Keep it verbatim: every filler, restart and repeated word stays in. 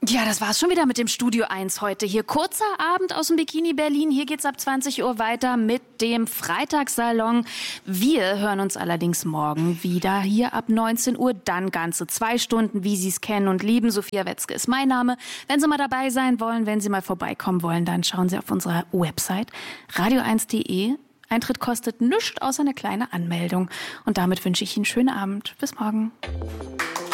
Ja, das war's schon wieder mit dem Studio eins heute. Hier kurzer Abend aus dem Bikini Berlin. Hier geht's ab zwanzig Uhr weiter mit dem Freitagssalon. Wir hören uns allerdings morgen wieder hier ab neunzehn Uhr. Dann ganze zwei Stunden, wie Sie es kennen und lieben. Sophia Wetzke ist mein Name. Wenn Sie mal dabei sein wollen, wenn Sie mal vorbeikommen wollen, dann schauen Sie auf unserer Website radio eins punkt de. Eintritt kostet nichts außer eine kleine Anmeldung. Und damit wünsche ich Ihnen einen schönen Abend. Bis morgen.